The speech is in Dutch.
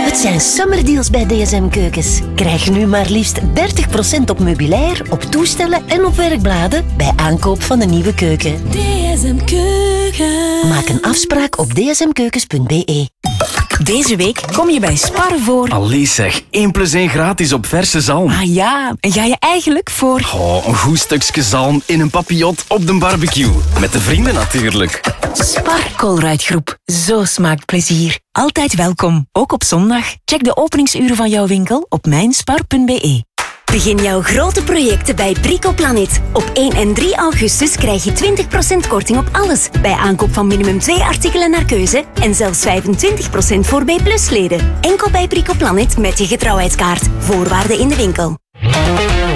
Het zijn summerdeals bij DSM Keukens. Krijg nu maar liefst 30% op meubilair, op toestellen en op werkbladen bij aankoop van een nieuwe keuken. DSM Keukens. Maak een afspraak op dsmkeukens.be. Deze week kom je bij Spar voor... Allee zeg, 1 + 1 gratis op verse zalm. Ah ja, en ga je eigenlijk voor... Oh, een goed stukje zalm in een papillot op de barbecue. Met de vrienden natuurlijk. Spar Colruyt-groep. Zo smaakt plezier. Altijd welkom, ook op zondag. Check de openingsuren van jouw winkel op mijnspar.be. Begin jouw grote projecten bij Bricoplanet. Op 1 en 3 augustus krijg je 20% korting op alles. Bij aankoop van minimum 2 artikelen naar keuze. En zelfs 25% voor B+-leden. Enkel bij Bricoplanet met je getrouwheidskaart. Voorwaarden in de winkel.